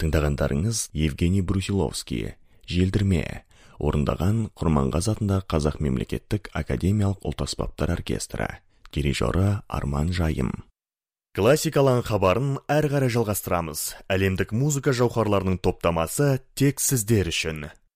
Тыңдағандарыңыз Евгений Брусиловский, «Желдірме», орындаған Құрманғазы атындағы Қазақ мемлекеттік академиялық ұлт-аспаптар оркестрі, дирижері Арман Жайым. Классикалан хабарын әрі қарай жалғастырамыз. Әлемдік музыка жауһарларының топтамасы тек сіздер үшін.